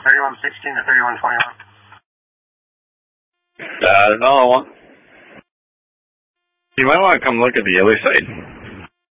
3116 to 3121. Another one. You might want to come look at the other side.